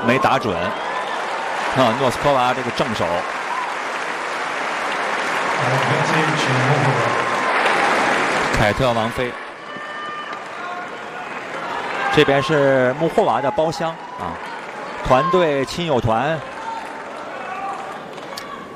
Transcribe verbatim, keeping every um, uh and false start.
没打准。啊，诺斯科娃这个正手。凯特王妃。这边是穆霍娃的包厢啊，团队亲友团